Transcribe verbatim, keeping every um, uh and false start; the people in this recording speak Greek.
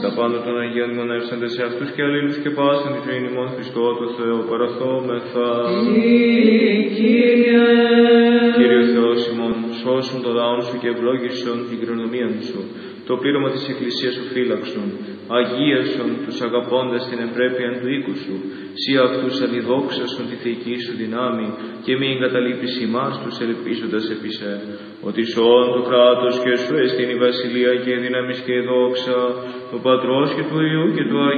τα πάντα των Αγίων μονεύσαντες σε αυτούς και αλλήλους και πάσαν τη ζωή ημών Χριστό το Θεό παραθόμεθα. Κύριε, Κύριε Θεός ημών, σώσουν το λαόν σου και ευλόγησον την κληρονομία σου, το πλήρωμα της Εκκλησίας σου φύλαξον, αγίασον τους αγαπώντας την ευπρέπεια του οίκου σου, σύ αυτούς αλληδόξασον τη θεϊκή σου δυνάμει και μη εγκαταλείπεις ημάς τους ελπίζοντας επί σε, ότι σώον το κράτος και σου εστίν η βασιλεία και η δύναμις και η δόξα, του Πατρός και του Υιού και του Αγίου